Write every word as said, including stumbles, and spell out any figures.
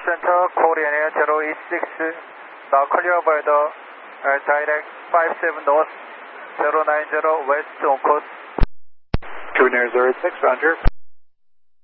Center, Korean Air zero eight six, now clear by the uh, direct five seven north, zero nine zero west on course. Korean Air zero eight six, roger.